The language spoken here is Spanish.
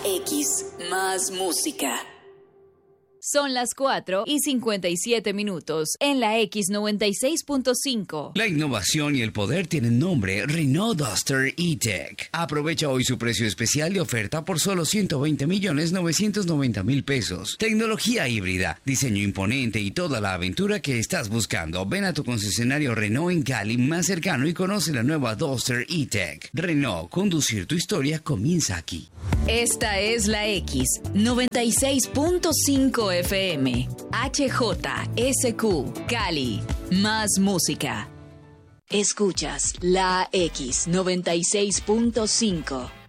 X más música. Son las 4:57 en la X96.5. La innovación y el poder tienen nombre Renault Duster E-Tech. Aprovecha hoy su precio especial de oferta por solo 120.990.000 pesos. Tecnología híbrida, diseño imponente y toda la aventura que estás buscando. Ven a tu concesionario Renault en Cali más cercano y conoce la nueva Duster E-Tech. Renault, conducir tu historia comienza aquí. Esta es la X96.5 FM. HJSQ, Cali. Más música. Escuchas la X96.5.